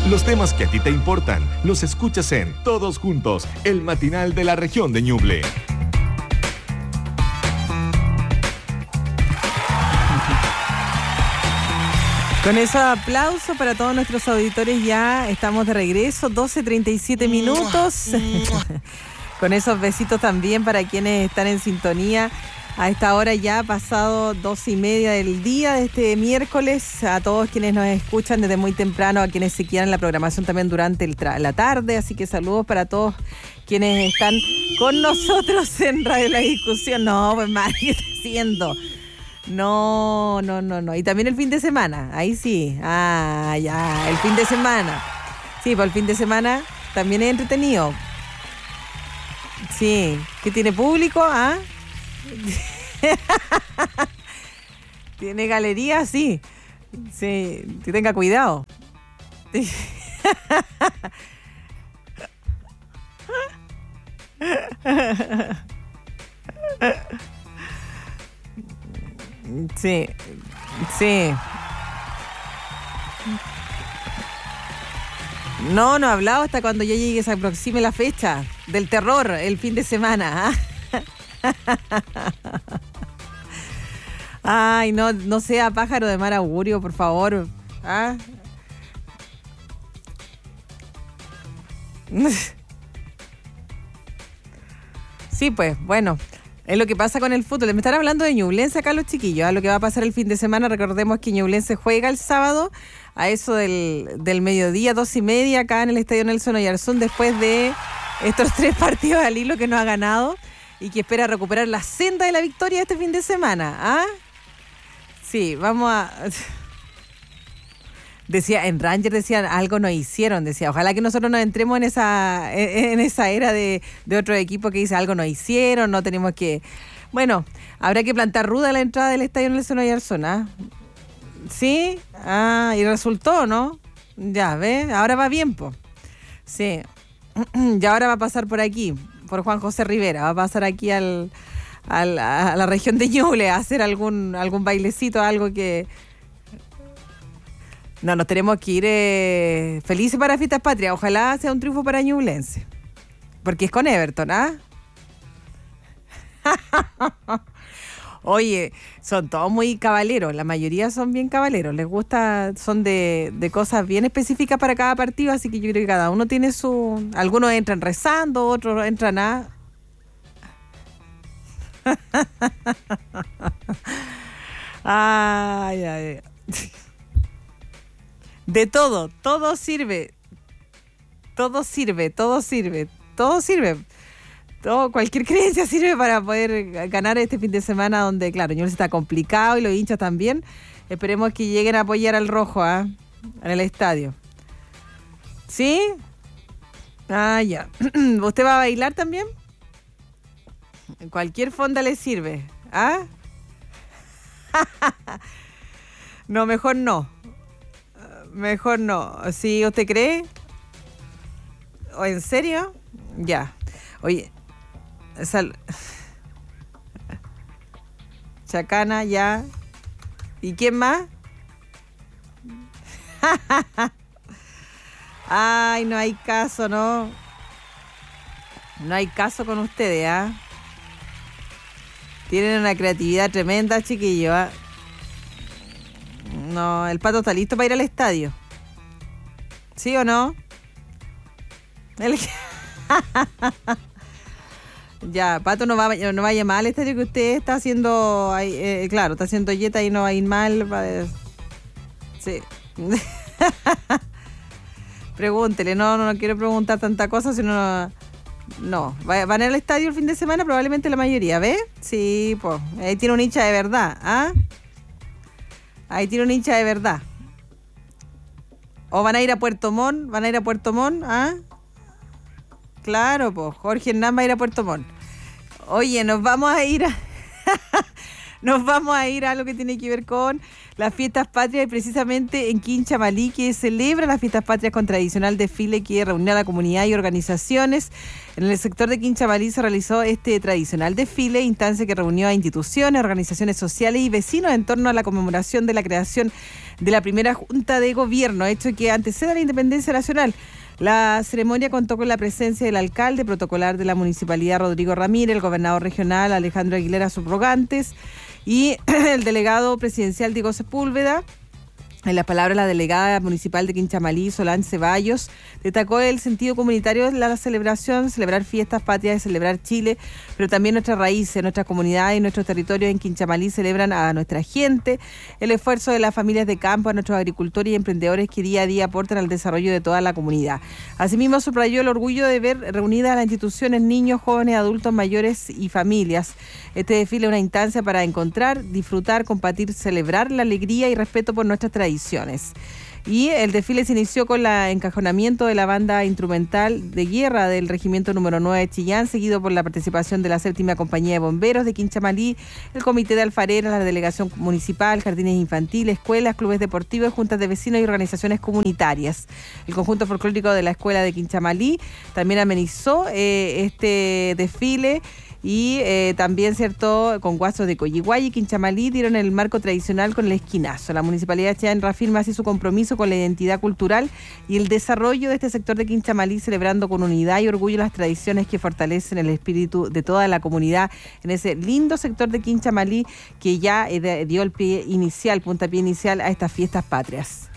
Los temas que a ti te importan los escuchas en Todos Juntos, el matinal de la región de Ñuble. Con esos aplausos para todos nuestros auditores, ya estamos de regreso, 12:37 minutos. Con esos besitos también para quienes están en sintonía. A esta hora ya ha pasado 12:30 del día de este miércoles. A todos quienes nos escuchan desde muy temprano, a quienes se quieran la programación también durante la tarde. Así que saludos para todos quienes están con nosotros en Radio La Discusión. No, pues madre, ¿qué está haciendo? No. Y también el fin de semana, ahí sí. Ah, ya, el fin de semana. Sí, pues el fin de semana también es entretenido. Sí, ¿qué tiene público? ¿Ah? ¿Tiene galería? Sí. Sí, que tenga cuidado. Sí, sí. No ha hablado hasta cuando ya llegue, se aproxime la fecha del terror, el fin de semana. Ay, no sea pájaro de mal augurio, por favor. ¿Ah? Sí, pues, bueno. Es lo que pasa con el fútbol. Me están hablando de Ñublense acá los chiquillos. Lo que va a pasar el fin de semana, recordemos que Ñublense juega el sábado a eso del mediodía, 2:30, acá en el Estadio Nelson Oyarzún, después de estos 3 partidos al hilo que no ha ganado y que espera recuperar la senda de la victoria este fin de semana. ¿Ah? Sí, vamos a... Decía, en Ranger decían, algo nos hicieron, decía, ojalá que nosotros nos entremos en esa era de otro equipo que dice, algo nos hicieron, no tenemos que... Bueno, habrá que plantar ruda la entrada del Estadio Nelson Oyarzún, ¿ah? ¿Sí? Ah, y resultó, ¿no? Ya, ¿ves? Ahora va bien, po. Sí. Y ahora va a pasar por aquí, por Juan José Rivera, va a pasar aquí a la región de Ñuble a hacer algún bailecito, algo que... No, nos tenemos que ir felices para Fiestas Patrias. Ojalá sea un triunfo para Ñublense. Porque es con Everton, ¿ah? Oye, son todos muy caballeros. La mayoría son bien caballeros. Les gusta, son de cosas bien específicas para cada partido. Así que yo creo que cada uno tiene su... Algunos entran rezando, otros entran a... Ay. De todo sirve. Todo, cualquier creencia sirve para poder ganar este fin de semana donde, claro, Ñublense está complicado y los hinchas también. Esperemos que lleguen a apoyar al rojo, en el estadio. ¿Sí? Ah, ya. ¿Usted va a bailar también? Cualquier fonda le sirve, ¿ah? No, mejor no. Mejor no. ¿Sí usted cree? ¿O en serio? Ya. Oye, Chacana, ya. ¿Y quién más? Ay, no hay caso, ¿no? No hay caso con ustedes, ¿ah? Tienen una creatividad tremenda, chiquillos, ¿ah? No, el Pato está listo para ir al estadio. ¿Sí o no? Ya, Pato no va a llamar al estadio que usted está haciendo. Claro, está haciendo dieta y no va a ir mal. Sí. Pregúntele, no quiero preguntar tanta cosa, sino no. Van al estadio el fin de semana, probablemente la mayoría, ¿ves? Sí, pues. Ahí tiene un hincha de verdad, ¿ah? Ahí tiene un hincha de verdad. ¿O van a ir a Puerto Montt? ¿Ah? Claro, pues Jorge Hernán va a ir a Puerto Montt. Oye, nos vamos a ir a... nos vamos a ir a lo que tiene que ver con las fiestas patrias y precisamente en Quinchamalí, que celebra las fiestas patrias con tradicional desfile que reunió a la comunidad y organizaciones. En el sector de Quinchamalí se realizó este tradicional desfile, instancia que reunió a instituciones, organizaciones sociales y vecinos en torno a la conmemoración de la creación de la primera Junta de Gobierno, hecho que antecede a la independencia nacional. La ceremonia contó con la presencia del alcalde protocolar de la municipalidad, Rodrigo Ramírez, el gobernador regional, Alejandro Aguilera, subrogantes, y el delegado presidencial, Diego Sepúlveda. En las palabras de la delegada municipal de Quinchamalí, Solange Ceballos, destacó el sentido comunitario de la celebración, celebrar fiestas patrias, celebrar Chile, pero también nuestras raíces, nuestras comunidades y nuestros territorios en Quinchamalí celebran a nuestra gente, el esfuerzo de las familias de campo, a nuestros agricultores y emprendedores que día a día aportan al desarrollo de toda la comunidad. Asimismo, subrayó el orgullo de ver reunidas las instituciones, niños, jóvenes, adultos, mayores y familias. Este desfile es una instancia para encontrar, disfrutar, compartir, celebrar la alegría y respeto por nuestras tradiciones. Y el desfile se inició con el encajonamiento de la banda instrumental de guerra del Regimiento número 9 de Chillán, seguido por la participación de la 7ª Compañía de Bomberos de Quinchamalí, el Comité de Alfareras, la Delegación Municipal, Jardines Infantiles, escuelas, clubes deportivos, juntas de vecinos y organizaciones comunitarias. El conjunto folclórico de la Escuela de Quinchamalí también amenizó este desfile. Y también, ¿cierto?, con guasos de Coyihuay y Quinchamalí dieron el marco tradicional con el esquinazo. La Municipalidad de Chillán reafirma así su compromiso con la identidad cultural y el desarrollo de este sector de Quinchamalí, celebrando con unidad y orgullo las tradiciones que fortalecen el espíritu de toda la comunidad en ese lindo sector de Quinchamalí que ya dio el puntapié inicial a estas fiestas patrias.